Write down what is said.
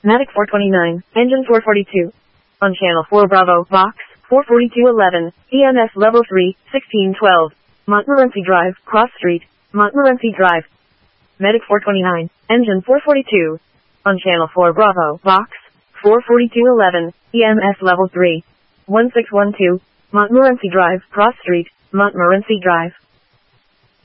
Matic 429, engine 442. On channel 4 Bravo, box, 44211, EMS level 3, 1612. Montmorency Drive, Cross Street, Montmorency Drive. Medic 429, engine 442. On channel 4 Bravo, box, 44211, EMS level 3, 1612. Montmorency Drive, Cross Street, Montmorency Drive.